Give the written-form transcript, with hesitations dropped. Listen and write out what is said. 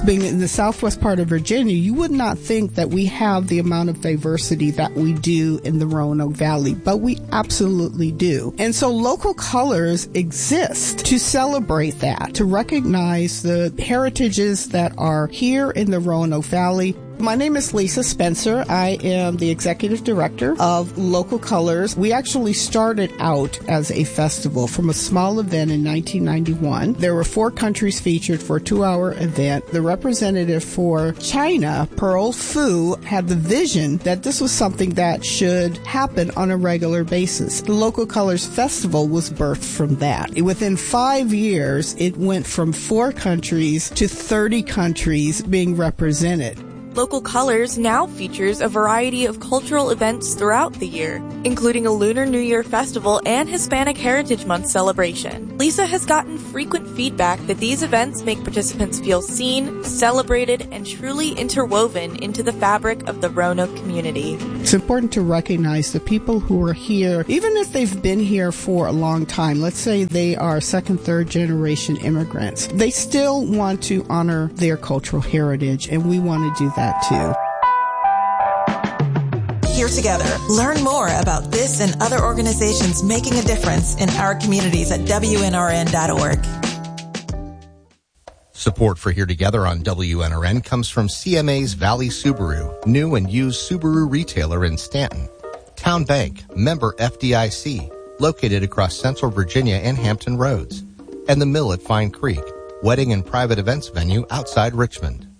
Being in the southwest part of Virginia, you would not think that we have the amount of diversity that we do in the Roanoke Valley, but we absolutely do. And so local colors exist to celebrate that, to recognize the heritages that are here in the Roanoke Valley. My name is Lisa Spencer. I am the executive director of Local Colors. We actually started out as a festival from a small event in 1991. There were 4 countries featured for a 2-hour event. The representative for China, Pearl Fu, had the vision that this was something that should happen on a regular basis. The Local Colors Festival was birthed from that. Within 5 years, it went from 4 countries to 30 countries being represented. Local Colors now features a variety of cultural events throughout the year, including a Lunar New Year festival and Hispanic Heritage Month celebration. Lisa has gotten frequent feedback that these events make participants feel seen, celebrated, and truly interwoven into the fabric of the Roanoke community. It's important to recognize the people who are here, even if they've been here for a long time. Let's say they are 2nd, 3rd generation immigrants. They still want to honor their cultural heritage, and we want to do that too. Here together, learn more about this and other organizations making a difference in our communities at WNRN.org. Support for Here Together on WNRN comes from CMA's Valley Subaru, new and used Subaru retailer in Stanton. Town Bank, member FDIC, located across Central Virginia and Hampton Roads. And the Mill at Fine Creek, wedding and private events venue outside Richmond.